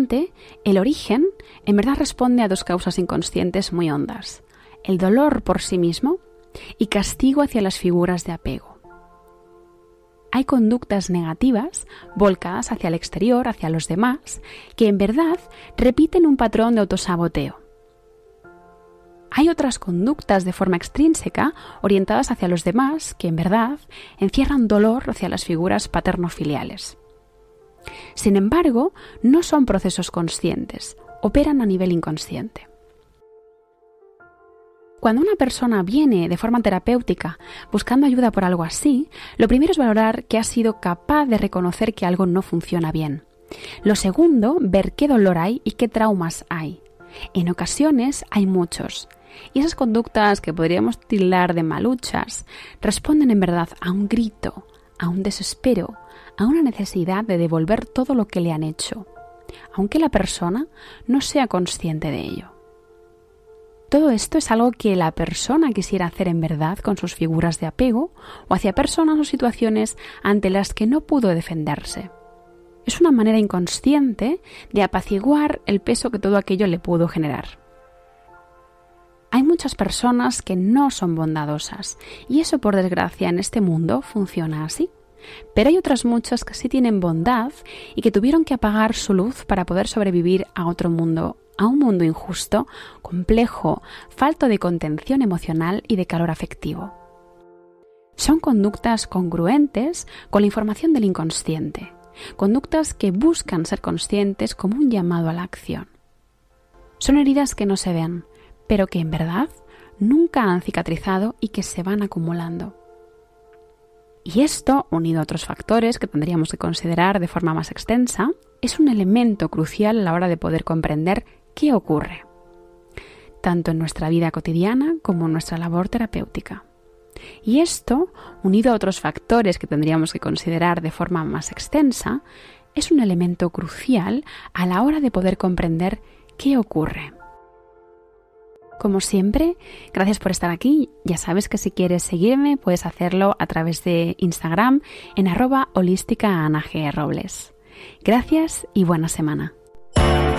obstante, el origen en verdad responde a dos causas inconscientes muy hondas: el dolor por sí mismo y castigo hacia las figuras de apego. Hay conductas negativas volcadas hacia el exterior, hacia los demás, que en verdad repiten un patrón de autosaboteo. Hay otras conductas de forma extrínseca orientadas hacia los demás que en verdad encierran dolor hacia las figuras paterno-filiales. Sin embargo, no son procesos conscientes, operan a nivel inconsciente. Cuando una persona viene de forma terapéutica buscando ayuda por algo así, lo primero es valorar que ha sido capaz de reconocer que algo no funciona bien. Lo segundo, ver qué dolor hay y qué traumas hay. En ocasiones hay muchos. Y esas conductas que podríamos tildar de maluchas responden en verdad a un grito, a un desespero, a una necesidad de devolver todo lo que le han hecho, aunque la persona no sea consciente de ello. Todo esto es algo que la persona quisiera hacer en verdad con sus figuras de apego o hacia personas o situaciones ante las que no pudo defenderse. Es una manera inconsciente de apaciguar el peso que todo aquello le pudo generar. Hay muchas personas que no son bondadosas y eso, por desgracia, en este mundo funciona así. Pero hay otras muchas que sí tienen bondad y que tuvieron que apagar su luz para poder sobrevivir a otro mundo, a un mundo injusto, complejo, falto de contención emocional y de calor afectivo. Son conductas congruentes con la información del inconsciente, conductas que buscan ser conscientes como un llamado a la acción. Son heridas que no se ven, pero que en verdad nunca han cicatrizado y que se van acumulando. Y esto, unido a otros factores que tendríamos que considerar de forma más extensa, es un elemento crucial a la hora de poder comprender qué ocurre, tanto en nuestra vida cotidiana como en nuestra labor terapéutica. Y esto, unido a otros factores que tendríamos que considerar de forma más extensa, es un elemento crucial a la hora de poder comprender qué ocurre. Como siempre, gracias por estar aquí. Ya sabes que si quieres seguirme puedes hacerlo a través de Instagram en @holística Ana G. Robles. Gracias y buena semana.